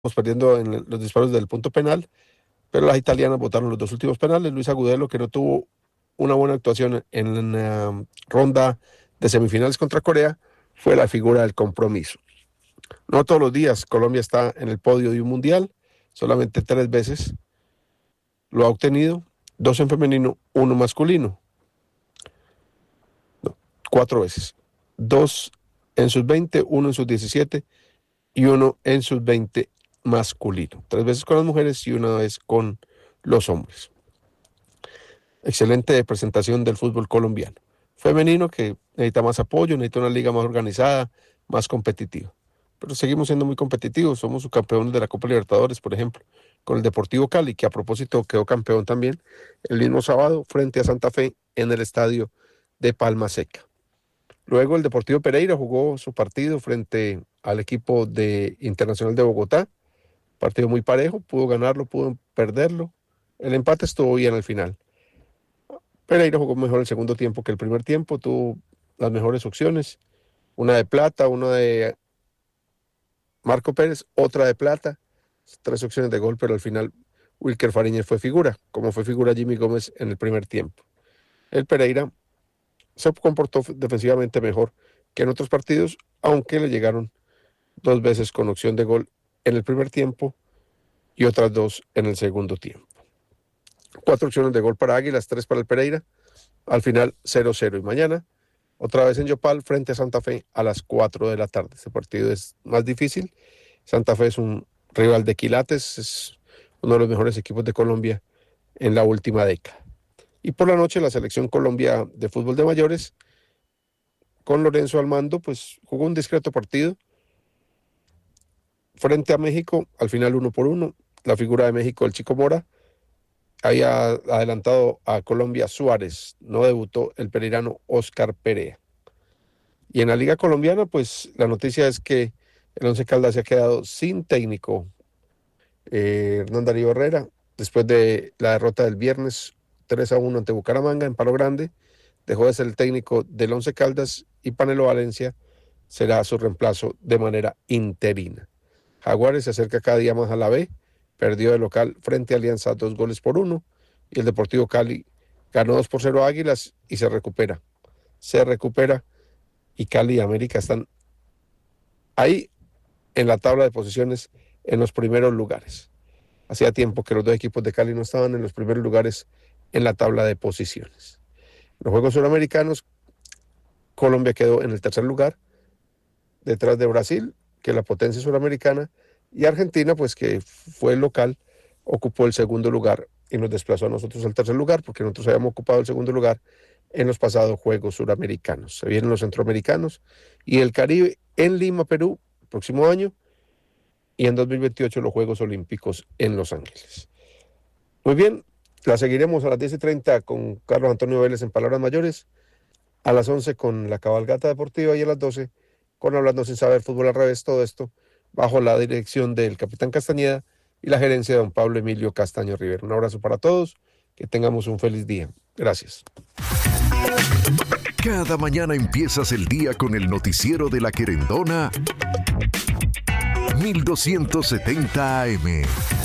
perdiendo en los disparos del punto penal, pero las italianas botaron los dos últimos penales. Luis Agudelo, que no tuvo una buena actuación en la ronda de semifinales contra Corea, fue la figura del compromiso. No todos los días Colombia está en el podio de un mundial, solamente 3 veces lo ha obtenido, 2 en femenino, 1 masculino. No, 4 veces. 2 en sub-20, 1 en sub-17 y 1 en sub-20 masculino. 3 veces con las mujeres y 1 vez con los hombres. Excelente presentación del fútbol colombiano. Femenino, que necesita más apoyo, necesita una liga más organizada, más competitiva. Pero seguimos siendo muy competitivos. Somos subcampeones de la Copa Libertadores, por ejemplo, con el Deportivo Cali, que a propósito quedó campeón también el mismo sábado frente a Santa Fe en el estadio de Palma Seca. Luego el Deportivo Pereira jugó su partido frente al equipo de Internacional de Bogotá. Partido muy parejo, pudo ganarlo, pudo perderlo. El empate estuvo bien al final. Pereira jugó mejor el segundo tiempo que el primer tiempo, tuvo las mejores opciones. Una de Plata, una de Marco Pérez, otra de Plata. 3 opciones de gol, pero al final Wilker Fariñez fue figura, como fue figura Jimmy Gómez en el primer tiempo. El Pereira se comportó defensivamente mejor que en otros partidos, aunque le llegaron 2 veces con opción de gol en el primer tiempo y otras 2 en el segundo tiempo. 4 opciones de gol para Águilas, 3 para el Pereira, al final 0-0. Y mañana, otra vez en Yopal, frente a Santa Fe a las 4 de la tarde. Este partido es más difícil. Santa Fe es un rival de quilates, es uno de los mejores equipos de Colombia en la última década. Y por la noche la selección Colombia de fútbol de mayores, con Lorenzo al mando, pues jugó un discreto partido frente a México, al final 1-1. La figura de México, el Chico Mora, había adelantado a Colombia Suárez, no debutó el pereirano Oscar Perea. Y en la Liga Colombiana, pues la noticia es que el Once Caldas se ha quedado sin técnico. Hernán Darío Herrera, después de la derrota del viernes 3-1 ante Bucaramanga en Palo Grande, dejó de ser el técnico del Once Caldas y Panelo Valencia será su reemplazo de manera interina. Jaguares se acerca cada día más a la B, perdió de local frente a Alianza 2-1, y el Deportivo Cali ganó 2-0 a Águilas y se recupera, y Cali y América están ahí en la tabla de posiciones en los primeros lugares. Hacía tiempo que los 2 equipos de Cali no estaban en los primeros lugares en la tabla de posiciones. En los Juegos Suramericanos, Colombia quedó en el tercer lugar, detrás de Brasil, que es la potencia suramericana, y Argentina, pues que fue el local, ocupó el segundo lugar y nos desplazó a nosotros al tercer lugar, porque nosotros habíamos ocupado el segundo lugar en los pasados Juegos Suramericanos. Se vienen los centroamericanos y el Caribe en Lima, Perú, el próximo año, y en 2028 los Juegos Olímpicos en Los Ángeles. Muy bien, la seguiremos a las 10:30 con Carlos Antonio Vélez en Palabras Mayores, a las 11 con la cabalgata deportiva y a las 12 con Hablando Sin Saber, Fútbol al Revés, todo esto bajo la dirección del capitán Castañeda y la gerencia de don Pablo Emilio Castaño Rivera. Un abrazo para todos, que tengamos un feliz día. Gracias. Cada mañana empiezas el día con el noticiero de La Querendona 1270 AM.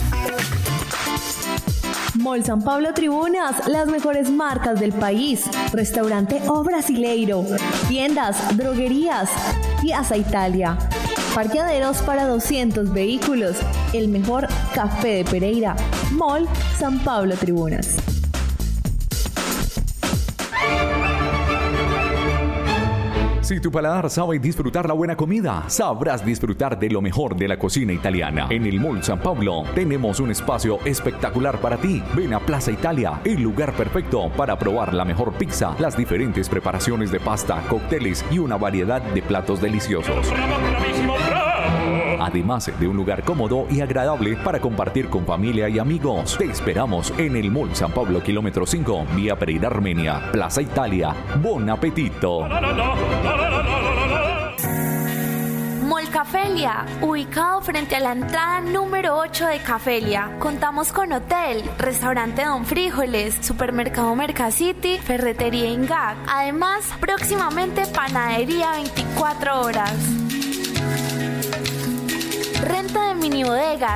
Mall San Pablo Tribunas, las mejores marcas del país. Restaurante O Brasileiro, tiendas, droguerías, Piazza Italia. Parqueaderos para 200 vehículos. El mejor café de Pereira. Mall San Pablo Tribunas. Si tu paladar sabe disfrutar la buena comida, sabrás disfrutar de lo mejor de la cocina italiana. En el Mall San Pablo tenemos un espacio espectacular para ti. Ven a Plaza Italia, el lugar perfecto para probar la mejor pizza, las diferentes preparaciones de pasta, cócteles y una variedad de platos deliciosos. Además de un lugar cómodo y agradable para compartir con familia y amigos. Te esperamos en el Mall San Pablo, kilómetro 5, vía Pereira Armenia, Plaza Italia. ¡Bon apetito! Mall Cafelia, ubicado frente a la entrada número 8 de Cafelia. Contamos con hotel, restaurante Don Frijoles, supermercado Mercacity, ferretería Ingag. Además, próximamente panadería 24 horas. Venta de mini bodegas,